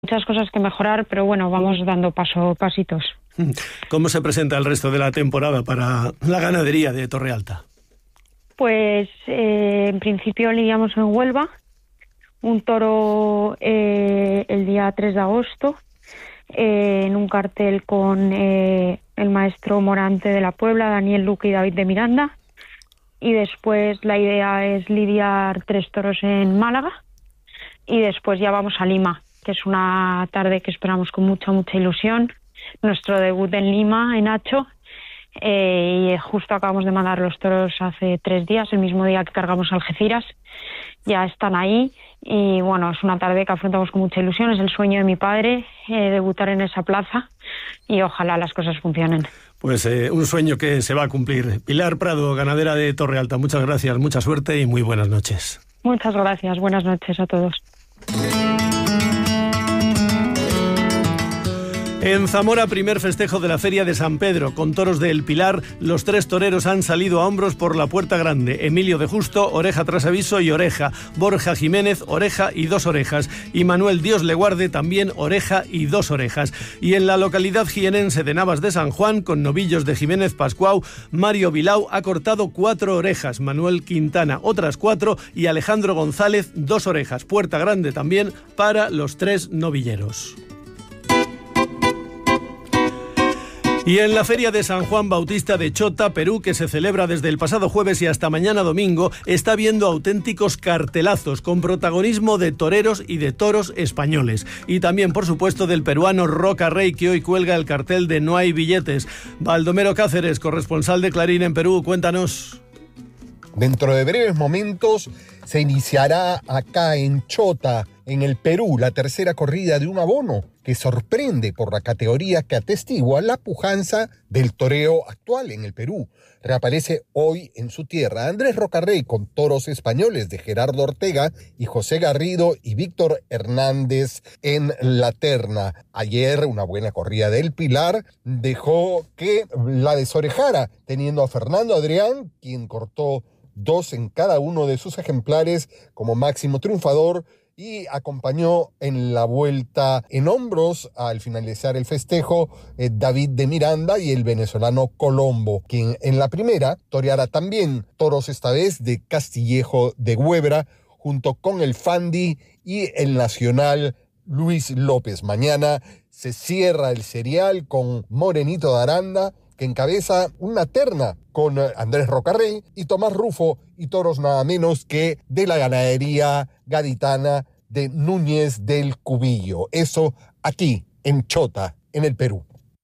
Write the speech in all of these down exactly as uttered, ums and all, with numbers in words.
muchas cosas que mejorar, pero bueno, vamos dando paso pasitos. ¿Cómo se presenta el resto de la temporada para la ganadería de Torrealta? Pues eh, en principio lidiamos en Huelva, un toro eh, el día tres de agosto, eh, en un cartel con eh, el maestro Morante de la Puebla, Daniel Luque y David de Miranda. Y después la idea es lidiar tres toros en Málaga y después ya vamos a Lima, que es una tarde que esperamos con mucha, mucha ilusión. Nuestro debut en Lima, en Hacho, eh, y justo acabamos de mandar los toros hace tres días, el mismo día que cargamos Algeciras. Ya están ahí y bueno, es una tarde que afrontamos con mucha ilusión. Es el sueño de mi padre, eh, debutar en esa plaza y ojalá las cosas funcionen. Pues eh, un sueño que se va a cumplir. Pilar Prado, ganadera de Torrealta, muchas gracias, mucha suerte y muy buenas noches. Muchas gracias, buenas noches a todos. En Zamora, primer festejo de la Feria de San Pedro. Con toros de El Pilar, los tres toreros han salido a hombros por la Puerta Grande. Emilio de Justo, oreja tras aviso y oreja. Borja Jiménez, oreja y dos orejas. Y Manuel Dios le guarde, también oreja y dos orejas. Y en la localidad jienense de Navas de San Juan, con novillos de Jiménez Pascuau, Mario Vilau ha cortado cuatro orejas. Manuel Quintana, otras cuatro. Y Alejandro González, dos orejas. Puerta Grande también para los tres novilleros. Y en la Feria de San Juan Bautista de Chota, Perú, que se celebra desde el pasado jueves y hasta mañana domingo, está viendo auténticos cartelazos con protagonismo de toreros y de toros españoles. Y también, por supuesto, del peruano Roca Rey, que hoy cuelga el cartel de No hay billetes. Baldomero Cáceres, corresponsal de Clarín en Perú, cuéntanos. Dentro de breves momentos se iniciará acá en Chota, en el Perú, la tercera corrida de un abono que sorprende por la categoría que atestigua la pujanza del toreo actual en el Perú. Reaparece hoy en su tierra Andrés Rocarrey con toros españoles de Gerardo Ortega y José Garrido y Víctor Hernández en la terna. Ayer una buena corrida del Pilar dejó que la desorejara, teniendo a Fernando Adrián, quien cortó dos en cada uno de sus ejemplares como máximo triunfador, y acompañó en la vuelta en hombros al finalizar el festejo eh, David de Miranda y el venezolano Colombo, quien en la primera toreara también toros esta vez de Castillejo de Huebra junto con el Fandi y el nacional Luis López. Mañana se cierra el serial con Morenito de Aranda, que encabeza una terna con Andrés Rocarrey y Tomás Rufo, y toros nada menos que de la ganadería gaditana de Núñez del Cubillo. Eso aquí, en Chota, en el Perú.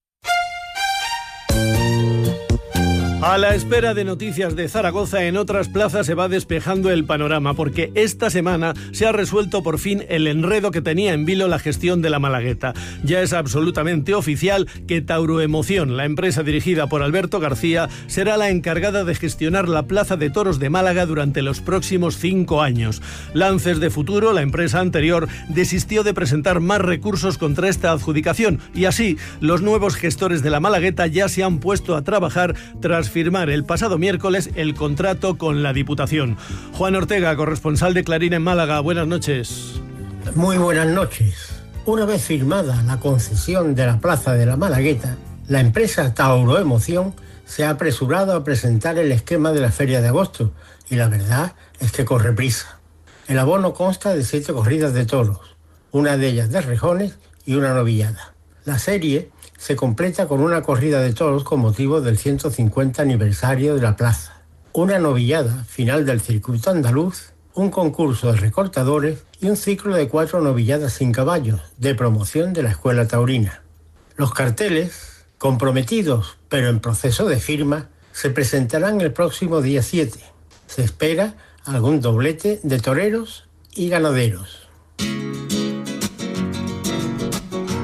A la espera de noticias de Zaragoza, en otras plazas se va despejando el panorama, porque esta semana se ha resuelto por fin el enredo que tenía en vilo la gestión de la Malagueta. Ya es absolutamente oficial que Tauroemoción, la empresa dirigida por Alberto García, será la encargada de gestionar la Plaza de Toros de Málaga durante los próximos cinco años. Lances de Futuro, la empresa anterior, desistió de presentar más recursos contra esta adjudicación, y así los nuevos gestores de la Malagueta ya se han puesto a trabajar tras firmar el pasado miércoles el contrato con la Diputación. Juan Ortega, corresponsal de Clarín en Málaga, buenas noches. Muy buenas noches. Una vez firmada la concesión de la Plaza de la Malagueta, la empresa Tauroemoción se ha apresurado a presentar el esquema de la Feria de Agosto, y la verdad es que corre prisa. El abono consta de siete corridas de toros, una de ellas de rejones y una novillada. La serie se completa con una corrida de toros con motivo del ciento cincuenta aniversario de la plaza, una novillada final del circuito andaluz, un concurso de recortadores y un ciclo de cuatro novilladas sin caballos de promoción de la escuela taurina. Los carteles, comprometidos pero en proceso de firma, se presentarán el próximo día siete. Se espera algún doblete de toreros y ganaderos.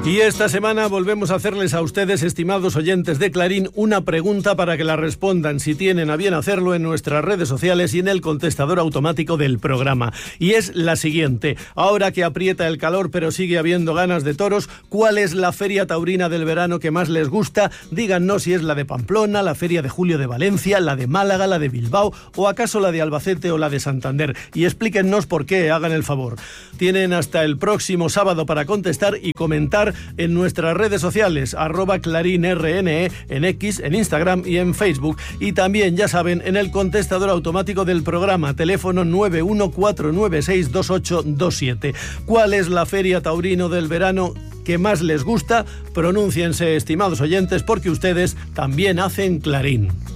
Y esta semana volvemos a hacerles a ustedes, estimados oyentes de Clarín, una pregunta para que la respondan, si tienen a bien hacerlo, en nuestras redes sociales y en el contestador automático del programa. Y es la siguiente: ahora que aprieta el calor pero sigue habiendo ganas de toros, ¿cuál es la feria taurina del verano que más les gusta? Díganos si es la de Pamplona, la feria de julio de Valencia, la de Málaga, la de Bilbao o acaso la de Albacete o la de Santander. Y explíquennos por qué, hagan el favor. Tienen hasta el próximo sábado para contestar y comentar en nuestras redes sociales, arroba clarinrne, en X, en Instagram y en Facebook. Y también, ya saben, en el contestador automático del programa, teléfono nueve uno cuatro nueve seis dos ocho dos siete. ¿Cuál es la feria taurino del verano que más les gusta? Pronúnciense, estimados oyentes, porque ustedes también hacen Clarín.